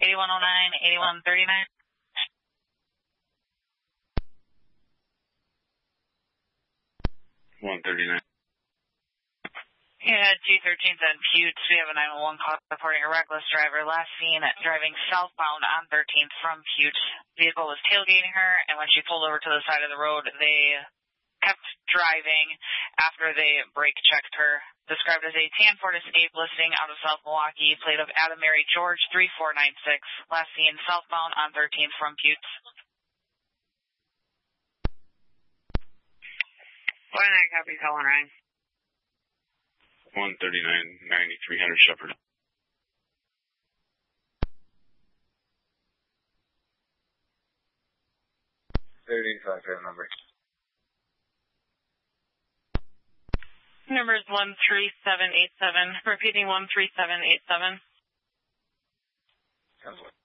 8109, 8139. Yeah, G13's on Butte. We have a 911 call reporting a reckless driver last seen driving southbound on 13th from Butte. Vehicle was tailgating her, and when she pulled over to the side of the road, they kept driving after they brake checked her. Described as a tan Ford Escape listing out of South Milwaukee, plate of Adam Mary George 3496. Last seen southbound on 13th from Butte. 49 copy, calling Ryan. 139-9300 Shepherd. 35 for the number. Number is 13787. Repeating 13787. Sounds good.